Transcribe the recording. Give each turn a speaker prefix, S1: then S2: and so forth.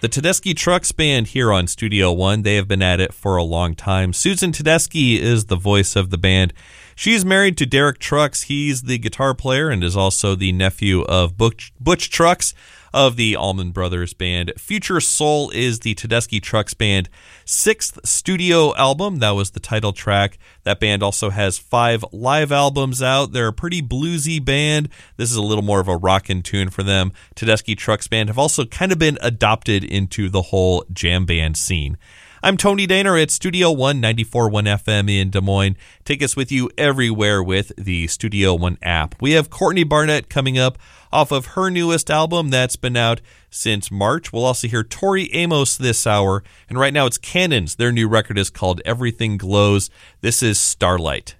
S1: The Tedeschi Trucks Band here on Studio One. They have been at it for a long time. Susan Tedeschi is the voice of the band. She's married to Derek Trucks. He's the guitar player and is also the nephew of Butch Trucks of the Allman Brothers Band. Future Soul is the Tedeschi Trucks Band 6th studio album. That was the title track. That band also has 5 live albums out. They're a pretty bluesy band. This is a little more of a rockin' tune for them. Tedeschi Trucks Band have also kind of been adopted into the whole jam band scene. I'm Tony Daner at Studio One, 94.1 FM in Des Moines. Take us with you everywhere with the Studio One app. We have Courtney Barnett coming up off of her newest album that's been out since March. We'll also hear Tori Amos this hour. And right now it's Cannons. Their new record is called Everything Glows. This is Starlight.